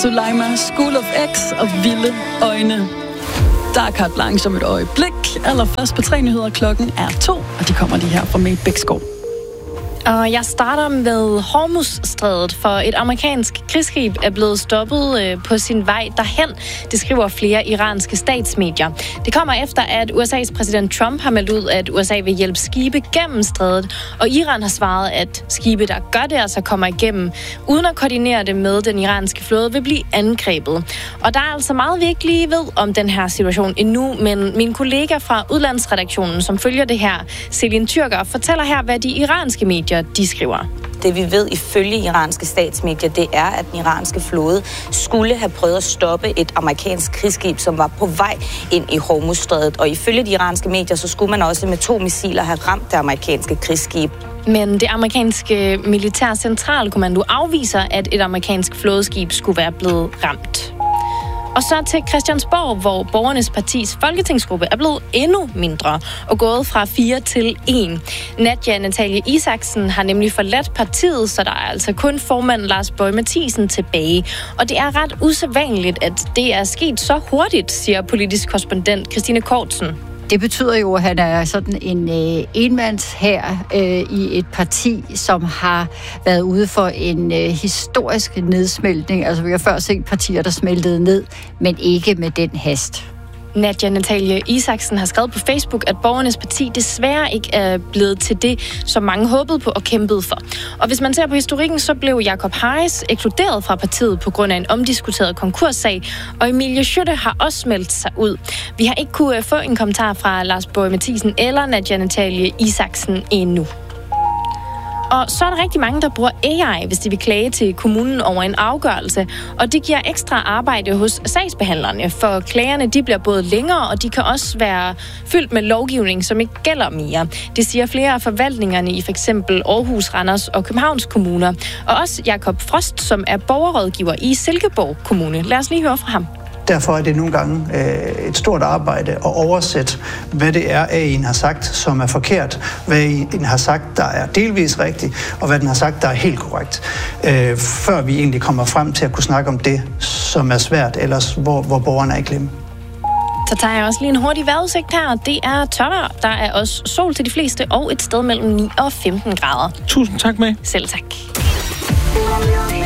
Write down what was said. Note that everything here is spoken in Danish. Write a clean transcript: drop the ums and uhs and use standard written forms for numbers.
Soleima, School of X og Vilde Øjne. Der er carte blanche om et øjeblik. Allerførst på 3 nyheder. Klokken er 2, og de kommer lige her fra Mette Bækskov. Og jeg starter med Hormuzstrædet, for et amerikansk krigsskib er blevet stoppet på sin vej derhen. Det skriver flere iranske statsmedier. Det kommer efter, at USA's præsident Trump har meldt ud, at USA vil hjælpe skibe gennem strædet. Og Iran har svaret, at skibe, der gør det, altså kommer igennem, uden at koordinere det med den iranske flåde, vil blive angrebet. Og der er altså meget, vi ikke lige ved om den her situation endnu, men min kollega fra udlandsredaktionen, som følger det her, Selin Tyrker, fortæller her, hvad de iranske medier de skriver. Det vi ved ifølge iranske statsmedier, det er, at den iranske flåde skulle have prøvet at stoppe et amerikansk krigsskib, som var på vej ind i Hormuzstrædet. Og ifølge de iranske medier, så skulle man også med 2 missiler have ramt det amerikanske krigsskib. Men det amerikanske militær centralkommando afviser, at et amerikansk flådeskib skulle være blevet ramt. Og så til Christiansborg, hvor Borgernes Partis folketingsgruppe er blevet endnu mindre og gået fra 4 til 1. Nadja Natalie Isaksen har nemlig forladt partiet, så der er altså kun formand Lars Boje Mathiesen tilbage. Og det er ret usædvanligt, at det er sket så hurtigt, siger politisk korrespondent Christine Kortsen. Det betyder jo, at han er sådan en enmandshær i et parti, som har været ude for en historisk nedsmeltning. Altså, vi har før set partier, der smeltede ned, men ikke med den hast. Nadja Natalie Isaksen har skrevet på Facebook, at Borgernes Parti desværre ikke er blevet til det, som mange håbede på og kæmpede for. Og hvis man ser på historikken, så blev Jacob Harris ekskluderet fra partiet på grund af en omdiskuteret konkurssag, og Emilie Schutte har også meldt sig ud. Vi har ikke kunne få en kommentar fra Lars Boje Mathiesen eller Nadja Natalie Isaksen endnu. Og så er der rigtig mange, der bruger AI, hvis de vil klage til kommunen over en afgørelse. Og det giver ekstra arbejde hos sagsbehandlerne, for klagerne de bliver både længere, og de kan også være fyldt med lovgivning, som ikke gælder mere. Det siger flere af forvaltningerne i f.eks. Aarhus, Randers og Københavns kommuner. Og også Jakob Frost, som er borgerrådgiver i Silkeborg Kommune. Lad os lige høre fra ham. Derfor er det nogle gange et stort arbejde at oversætte, hvad det er, AI'en har sagt, som er forkert, hvad AI'en har sagt, der er delvis rigtigt, og hvad den har sagt, der er helt korrekt. Før vi egentlig kommer frem til at kunne snakke om det, som er svært, ellers hvor borgerne er i klemme. Så tager jeg også lige en hurtig vejrudsigt her. Det er tørvejr. Der er også sol til de fleste, og et sted mellem 9 og 15 grader. Tusind tak med. Selv tak.